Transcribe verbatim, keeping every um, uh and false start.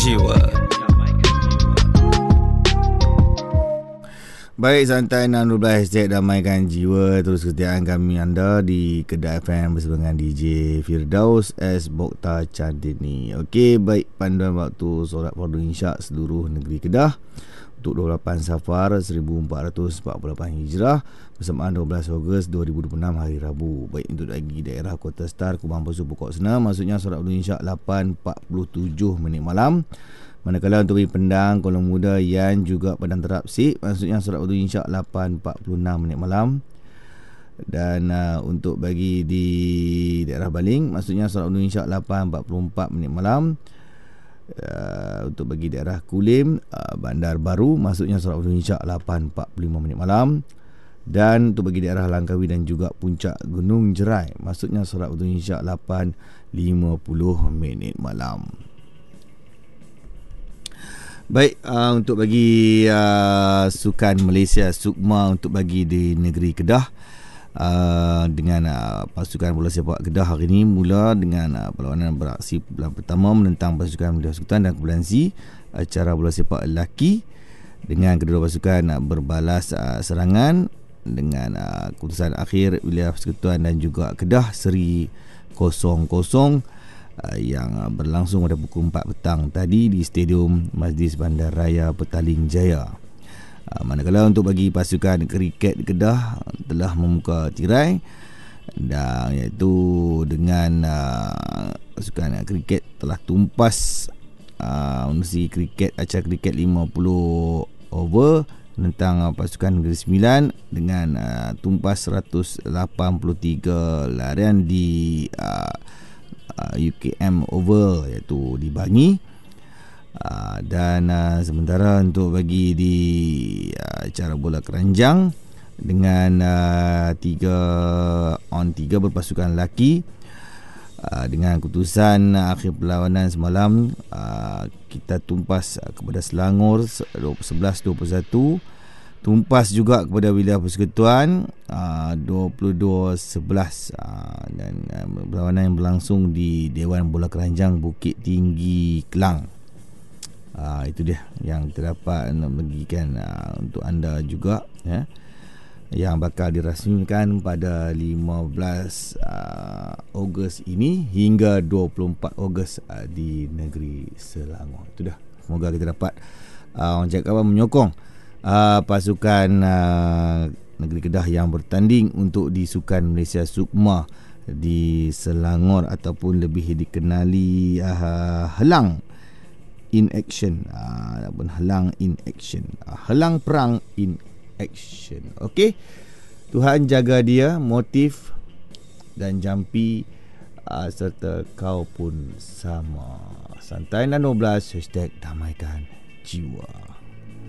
Jiwa. Baik, santai enam dua belas hashtag damaikan jiwa. Terus kesetiaan kami anda di Kedah F M bersama dengan D J Firdaus S. Bokta Chandini. Okey, baik, panduan waktu solat fardu insya seluruh negeri Kedah untuk dua puluh lapan Safar seribu empat ratus empat puluh lapan Hijrah bersamaan dua belas Ogos dua ribu dua puluh enam hari Rabu. Baik, untuk lagi daerah Kota Star, Kubang Poso, Pokok Sena, maksudnya solat fardu insya lapan empat puluh tujuh minit malam. Manakala untuk bagi Pendang, Kolong Muda, Yan juga Padang Terap Sik, maksudnya solat fardu insya lapan empat puluh enam minit malam. Dan uh, untuk bagi di daerah Baling, maksudnya solat fardu insya lapan empat puluh empat minit malam. Uh, untuk bagi daerah Kulim, uh, Bandar Baru, maksudnya solat fardu insya lapan empat puluh lima minit malam. Dan untuk bagi daerah Langkawi dan juga Puncak Gunung Jerai, maksudnya solat fardu insya lapan lima puluh minit malam. Baik, uh, untuk bagi uh, Sukan Malaysia Sukma untuk bagi di negeri Kedah, uh, dengan uh, pasukan bola sepak Kedah hari ini mula dengan uh, perlawanan beraksi bulan pertama menentang pasukan Belia Persekutuan dan Kepulauan C, acara bola sepak lelaki, dengan kedua pasukan uh, berbalas uh, serangan dengan uh, keputusan akhir Belia Persekutuan dan juga Kedah seri kosong kosong Uh, yang uh, berlangsung pada pukul empat petang tadi di Stadium Masjid Bandaraya Petaling Jaya. Uh, manakala untuk bagi pasukan kriket Kedah telah membuka tirai, dan iaitu dengan uh, pasukan kriket telah tumpas uh, undi kriket acara kriket lima puluh over tentang uh, pasukan Negeri Sembilan dengan uh, tumpas seratus lapan puluh tiga larian di uh, U K M Oval, iaitu di Bangi. uh, dan uh, sementara untuk bagi di uh, acara bola keranjang dengan uh, tiga on tiga berpasukan lelaki, uh, dengan keputusan uh, akhir perlawanan semalam, uh, kita tumpas uh, kepada Selangor sebelas dua puluh satu, tumpas juga kepada Belia Persekutuan uh, dua puluh dua sebelas, uh, dan uh, perlawanan yang berlangsung di Dewan Bola Keranjang Bukit Tinggi Kelang. Uh, itu dia yang terdapat nak bagikan uh, untuk anda juga, ya, yang bakal dirasmikan pada lima belas uh, Ogos ini hingga dua puluh empat Ogos uh, di negeri Selangor. Itu dah. Semoga kita dapat uh, orang cakap apa, menyokong Uh, pasukan uh, negeri Kedah yang bertanding untuk di Sukan Malaysia Sukma di Selangor, ataupun lebih dikenali uh, Helang in Action, uh, ataupun Helang in Action, uh, Helang Perang in Action. Okey, Tuhan jaga dia, motif dan jampi, uh, serta kau pun sama. Santai dan dua belas hashtag damaikan jiwa.